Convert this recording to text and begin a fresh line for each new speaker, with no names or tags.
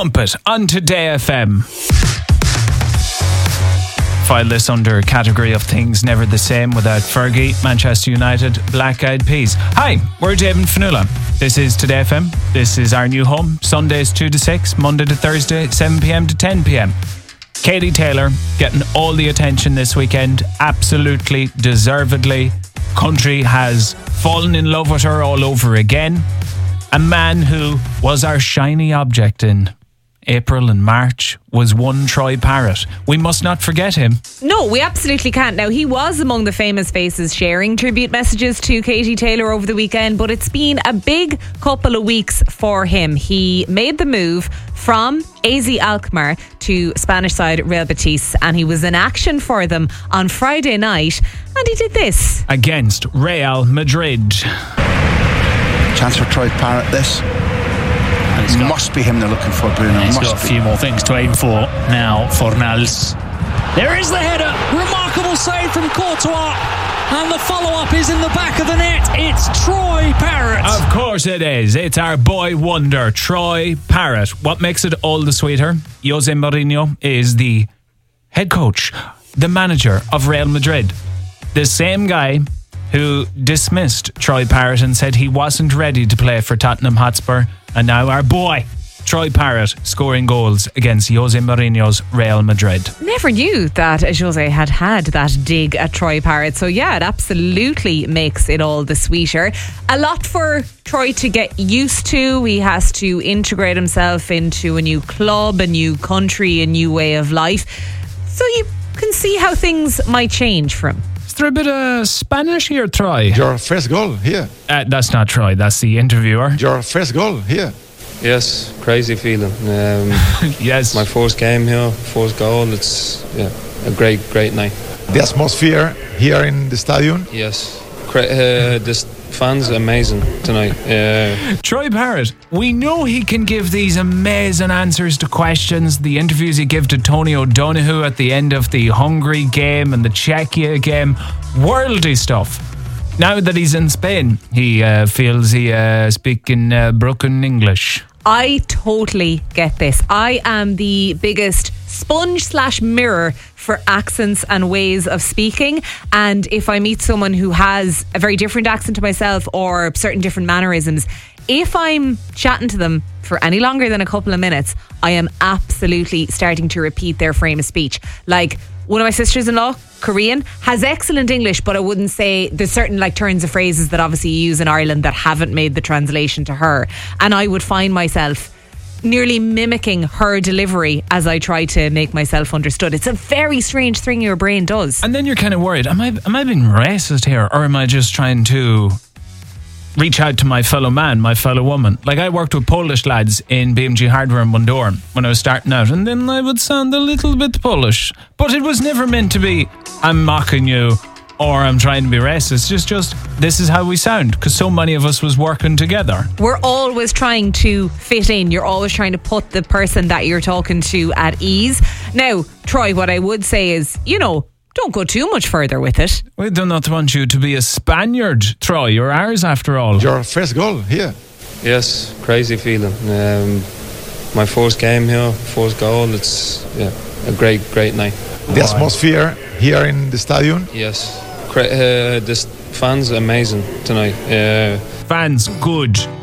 Pump It on Today FM. File this under category of things never the same without Fergie, Manchester United, Black Eyed Peas. Hi, we're Dave and Fionnuala. This is Today FM. This is our new home. Sundays 2 to 6, Monday to Thursday 7pm to 10pm. Katie Taylor getting all the attention this weekend, absolutely deservedly. Country has fallen in love with her all over again. A man who was our shiny object in April and March was one Troy Parrott. We must not forget him.
No, we absolutely can't. Now, he was among the famous faces sharing tribute messages to Katie Taylor over the weekend, but it's been a big couple of weeks for him. He made the move from AZ Alkmaar to Spanish side Real Betis, and he was in action for them on Friday night, and he did this.
Against Real Madrid.
Chance for Troy Parrott, this. Must be him they're looking for, Bruno.
He's got a few more things to aim for now, Fornals. There is the header. Remarkable save from Courtois. And the follow-up is in the back of the net. It's Troy Parrott.
Of course it is. It's our boy wonder, Troy Parrott. What makes it all the sweeter? Jose Mourinho is the head coach, the manager of Real Madrid. The same guy who dismissed Troy Parrott and said he wasn't ready to play for Tottenham Hotspur. And now our boy, Troy Parrott, scoring goals against Jose Mourinho's Real Madrid.
Never knew that Jose had that dig at Troy Parrott. So yeah, it absolutely makes it all the sweeter. A lot for Troy to get used to. He has to integrate himself into a new club, a new country, a new way of life. So you can see how things might change for him.
Is there a bit of Spanish here, Troy?
Your first goal here.
That's not Troy, that's the interviewer.
Your first goal here.
Yes, crazy feeling.
Yes.
My first game here, first goal. It's a great night.
The atmosphere here in the stadium.
Yes, this fans amazing tonight.
Troy Parrott, we know he can give these amazing answers to questions. The interviews he gave to Tony O'Donoghue at the end of the Hungary game and the Czechia game, worldly stuff. Now that he's in Spain, he feels he speaking broken English.
I totally get this. I am the biggest sponge/mirror for accents and ways of speaking, and if I meet someone who has a very different accent to myself or certain different mannerisms, if I'm chatting to them for any longer than a couple of minutes, I am absolutely starting to repeat their frame of speech. Like, one of my sisters-in-law, Korean, has excellent English, but I wouldn't say there's certain turns of phrases that obviously you use in Ireland that haven't made the translation to her, and I would find myself nearly mimicking her delivery as I try to make myself understood. It's a very strange thing your brain does.
And then you're kind of worried, am I being racist here, or am I just trying to reach out to my fellow man, my fellow woman? Like, I worked with Polish lads in BMG Hardware in Bundoran when I was starting out, and then I would sound a little bit Polish, but it was never meant to be I'm mocking you or I'm trying to be racist. It's just this is how we sound, because so many of us was working together.
We're always trying to fit in. You're always trying to put the person that you're talking to at ease. Now, Troy, what I would say is, don't go too much further with it.
We do not want you to be a Spaniard, Troy. You're ours after all.
Your first goal here.
Yes, crazy feeling. My first game here, first goal. It's a great night.
The atmosphere here in the stadium.
Yes, this fans amazing tonight.
Fans good.